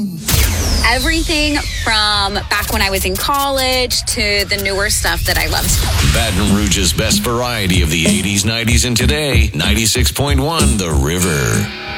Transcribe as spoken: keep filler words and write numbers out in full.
Everything from back when I was in college to the newer stuff that I loved. Baton Rouge's best variety of the eighties, nineties, and today. ninety-six point one The River.